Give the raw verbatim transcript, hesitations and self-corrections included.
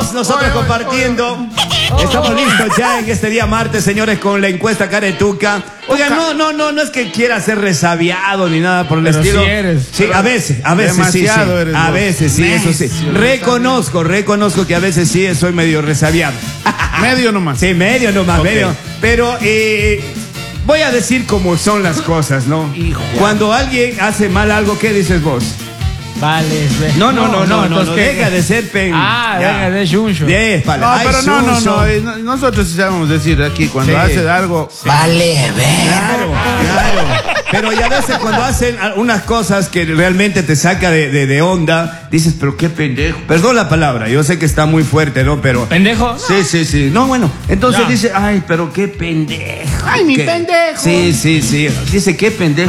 Estamos nosotros Oye, oye, compartiendo. oye. Estamos listos ya en este día martes, señores, con la encuesta Caretuca. Oigan, no, no, no, no es que quiera ser resabiado ni nada por el Pero estilo. sí eres. Sí, a veces, a veces sí, sí. Demasiado eres A vos. veces sí, eso sí. Necio, Reconozco, reconozco que a veces sí soy medio resabiado. Medio nomás. Sí, medio nomás, Ok. medio. Pero eh, voy a decir cómo son las cosas, ¿no? Hijo. Cuando alguien hace mal algo, ¿qué dices vos? Vale, ve. No, no, no, no, no, entonces, no, ¿qué? deja de ser pen. Ah, ya. venga, de chuncho. De, vale. No, Ay, pero no, no, Suso. no, eh, no, nosotros sí sabemos decir aquí cuando Sí. haces algo. Vale, ver. Claro, claro. Pero y a veces cuando hacen unas cosas que realmente te saca de, de, de onda, dices, pero qué pendejo. Perdón la palabra, yo sé que está muy fuerte, ¿no? Pero... ¿Pendejo? Sí, sí, sí. No, bueno, entonces Ya. dice, ay, pero qué pendejo. Ay, mi ¿Qué? pendejo. Sí, sí, sí. Dice, qué pendejo.